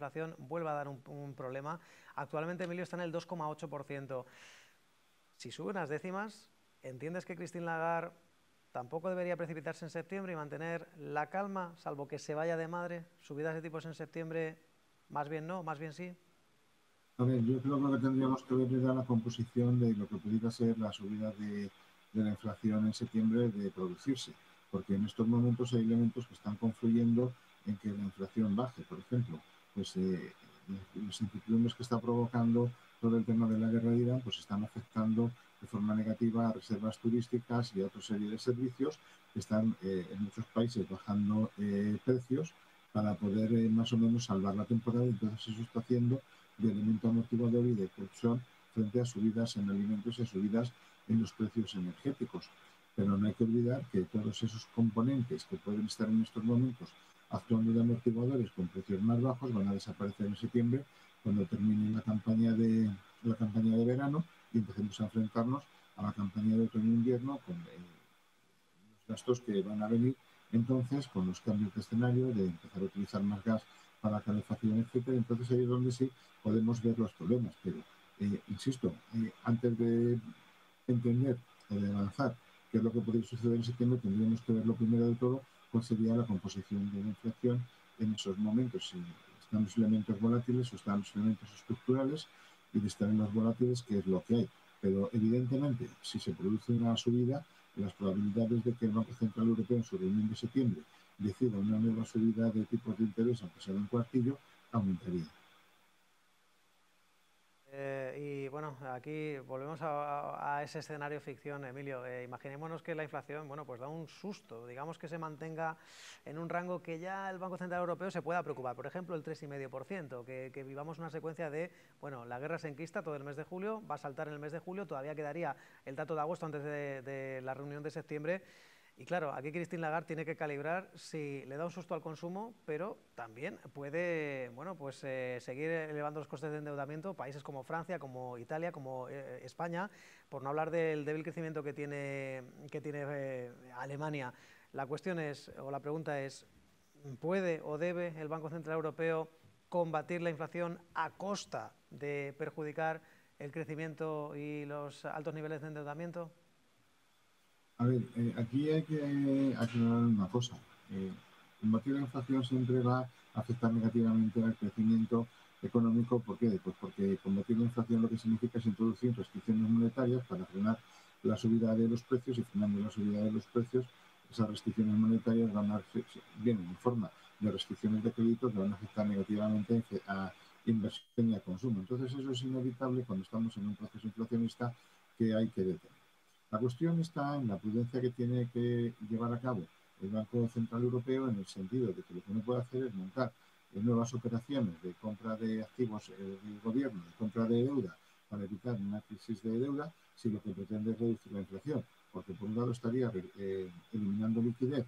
inflación vuelva a dar un problema. Actualmente, Emilio, está en el 2,8%. Si sube unas décimas, ¿entiendes que Christine Lagarde tampoco debería precipitarse en septiembre y mantener la calma, salvo que se vaya de madre? ¿Subidas de tipos en septiembre, más bien no, más bien sí? A ver, yo creo que lo que tendríamos que ver era la composición de lo que pudiera ser la subida de la inflación en septiembre de producirse, porque en estos momentos hay elementos que están confluyendo en que la inflación baje. Por ejemplo, pues las incertidumbres que está provocando todo el tema de la guerra de Irán, pues están afectando de forma negativa a reservas turísticas y a otra serie de servicios que están en muchos países bajando precios para poder más o menos salvar la temporada. Entonces eso está haciendo de elemento amortiguador y de colchón frente a subidas en alimentos y a subidas en los precios energéticos. Pero no hay que olvidar que todos esos componentes que pueden estar en estos momentos actuando de amortiguadores con precios más bajos van a desaparecer en septiembre cuando termine la campaña de verano y empecemos a enfrentarnos a la campaña de otoño-invierno con los gastos que van a venir entonces con los cambios de escenario, de empezar a utilizar más gas para la calefacción, etcétera. Entonces ahí es donde sí podemos ver los problemas. Pero, insisto, antes de entender o de avanzar qué es lo que podría suceder en septiembre, tendríamos que ver lo primero de todo cuál sería la composición de la inflación en esos momentos. Si están los elementos volátiles o están los elementos estructurales, y de estar en los volátiles, qué es lo que hay. Pero evidentemente, si se produce una subida, las probabilidades de que el Banco Central Europeo en su reunión de septiembre decida una nueva subida de tipos de interés, aunque sea de un cuartillo, aumentaría. Y bueno, aquí volvemos a ese escenario ficción, Emilio. Imaginémonos que la inflación, bueno, pues da un susto, digamos que se mantenga en un rango que ya el Banco Central Europeo se pueda preocupar, por ejemplo, el 3,5%, que vivamos una secuencia de, bueno, la guerra se enquista todo el mes de julio, va a saltar en el mes de julio, todavía quedaría el dato de agosto antes de la reunión de septiembre. Y claro, aquí Christine Lagarde tiene que calibrar si le da un susto al consumo, pero también puede, bueno, pues seguir elevando los costes de endeudamiento, países como Francia, como Italia, como España, por no hablar del débil crecimiento que tiene Alemania. La cuestión es, o la pregunta es, ¿puede o debe el Banco Central Europeo combatir la inflación a costa de perjudicar el crecimiento y los altos niveles de endeudamiento? A ver, aquí hay que aclarar una cosa. Combatir la inflación siempre va a afectar negativamente al crecimiento económico. ¿Por qué? Pues porque combatir la inflación lo que significa es introducir restricciones monetarias para frenar la subida de los precios, y frenando la subida de los precios, esas restricciones monetarias vienen en forma de restricciones de crédito que van a afectar negativamente a inversión y a consumo. Entonces eso es inevitable cuando estamos en un proceso inflacionista que hay que detener. La cuestión está en la prudencia que tiene que llevar a cabo el Banco Central Europeo, en el sentido de que lo que no puede hacer es montar nuevas operaciones de compra de activos del gobierno, de compra de deuda, para evitar una crisis de deuda, si lo que pretende es reducir la inflación. Porque por un lado estaría eliminando liquidez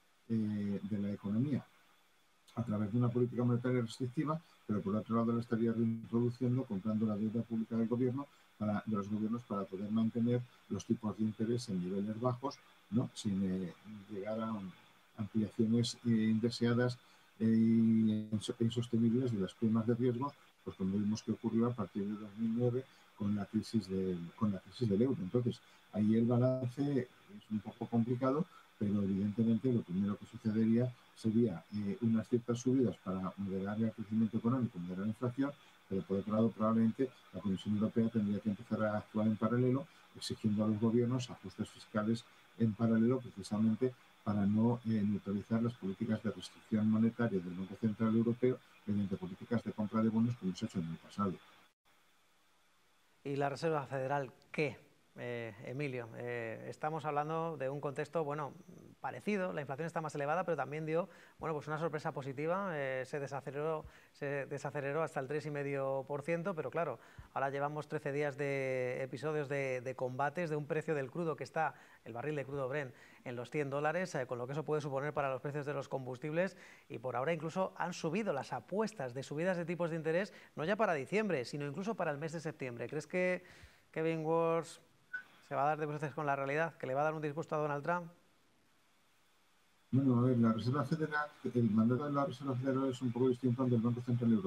de la economía a través de una política monetaria restrictiva, pero por otro lado la estaría reintroduciendo comprando la deuda pública del gobierno de los gobiernos, para poder mantener los tipos de interés en niveles bajos, ¿no? Sin llegar a ampliaciones indeseadas e insostenibles de las primas de riesgo, pues como vimos que ocurrió a partir de 2009 con la crisis del euro. Entonces, ahí el balance es un poco complicado, pero evidentemente lo primero que sucedería sería unas ciertas subidas para moderar el crecimiento económico, moderar la inflación, pero por otro lado probablemente la Comisión Europea tendría que empezar a actuar en paralelo, exigiendo a los gobiernos ajustes fiscales en paralelo, precisamente para no neutralizar las políticas de restricción monetaria del Banco Central Europeo mediante políticas de compra de bonos, como se ha hecho en el pasado. ¿Y la Reserva Federal qué? Emilio, estamos hablando de un contexto, bueno, parecido. La inflación está más elevada, pero también dio, bueno, pues una sorpresa positiva. Se desaceleró hasta el 3,5%, pero claro, ahora llevamos 13 días de episodios de combates, de un precio del crudo que está, el barril de crudo Brent, en los $100, con lo que eso puede suponer para los precios de los combustibles. Y por ahora incluso han subido las apuestas de subidas de tipos de interés, no ya para diciembre, sino incluso para el mes de septiembre. ¿Crees que Kevin Walsh se va a dar de bruces con la realidad, que le va a dar un disgusto a Donald Trump? Bueno, a ver, la Reserva Federal, el mandato de la Reserva Federal es un poco distinto al del Banco Central Europeo.